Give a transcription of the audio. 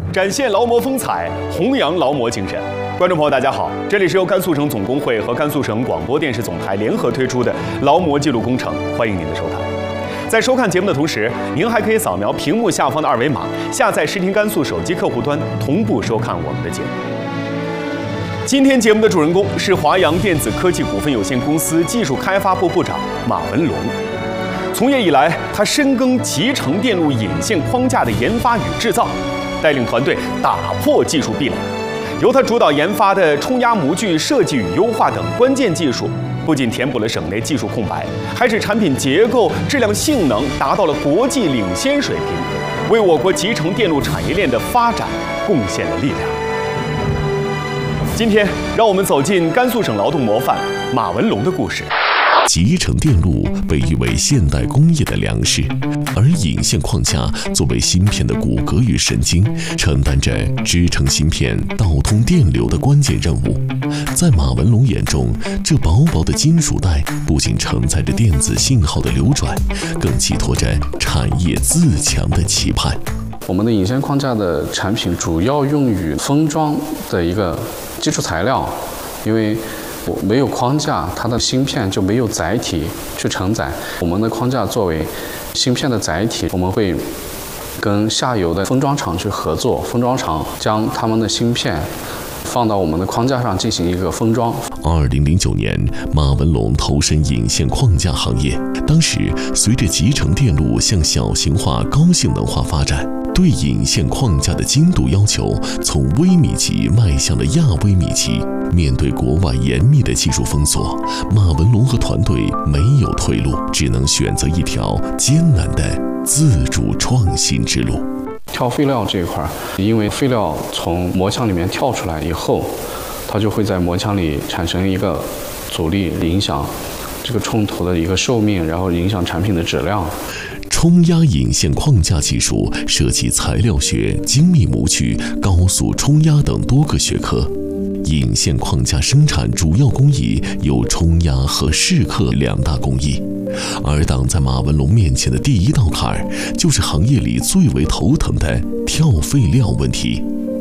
展现劳模风采，弘扬劳模精神。观众朋友，大家好，这里是由甘肃省总工会和甘肃省广播电视总台联合推出的劳模记录工程，欢迎您的收看。在收看节目的同时，您还可以扫描屏幕下方的二维码，下载视听甘肃手机客户端，同步收看我们的节目。今天节目的主人公是华阳电子科技股份有限公司技术开发部部长马文龙。从业以来，他深耕集成电路引线框架的研发与制造，带领团队打破技术壁垒。由他主导研发的冲压模具设计与优化等关键技术，不仅填补了省内技术空白，还使产品结构、质量、性能达到了国际领先水平，为我国集成电路产业链的发展贡献了力量。今天，让我们走进甘肃省劳动模范马文龙的故事。 集成电路被誉为现代工业的粮食，而引线框架作为芯片的骨骼与神经，承担着支撑芯片导通电流的关键任务。在马文龙眼中，这薄薄的金属带不仅承载着电子信号的流转，更寄托着产业自强的期盼。 我们的引线框架的产品主要用于封装的一个基础材料，因为没有框架，它的芯片就没有载体去承载。我们的框架作为芯片的载体，我们会跟下游的封装厂去合作，封装厂将他们的芯片放到我们的框架上进行一个封装。 2009年，马文龙投身引线框架行业。当时，随着集成电路向小型化、高性能化发展，对引线框架的精度要求从微米级迈向了亚微米级。面对国外严密的技术封锁，马文龙和团队没有退路，只能选择一条艰难的自主创新之路。 跳废料这一块，因为废料从膜腔里面跳出来以后，它就会在膜腔里产生一个阻力，影响这个冲突的一个寿命，然后影响产品的质量。 冲压引线框架技术涉及材料学、精密模具、高速冲压等多个学科。引线框架生产主要工艺有冲压和蚀刻两大工艺，而挡在马文龙面前的第一道坎儿，就是行业里最为头疼的跳废料问题。